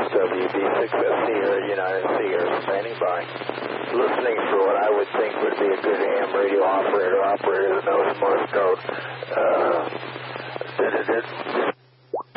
WB6SC here, United Seeger, standing by. Listening for what I would think would be a good ham radio operator that knows Morse code.